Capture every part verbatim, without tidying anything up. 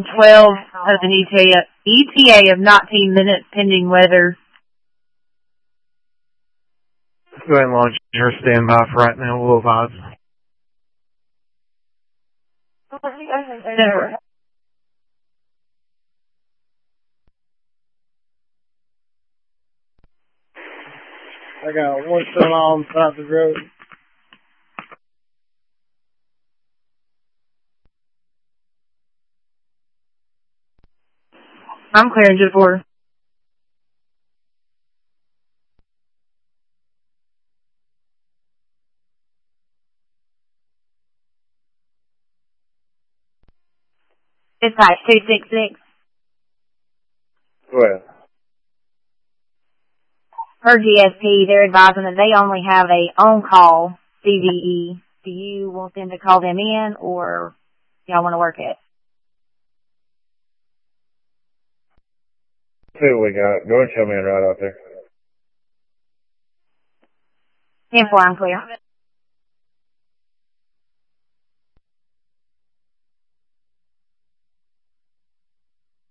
twelve of an E T A, E T A of nineteen minutes pending weather. Go ahead and launch your standby for right now. We'll advise. Never. I got one still on the side of the road. I'm clearing just for. It's like two six six. Go ahead. Per G S P, they're advising that they only have a on-call C V E. Do you want them to call them in, or y'all want to work it? See what we got. Go and tell me right out there. ten four, I'm clear.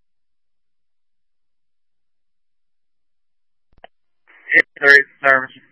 Three service.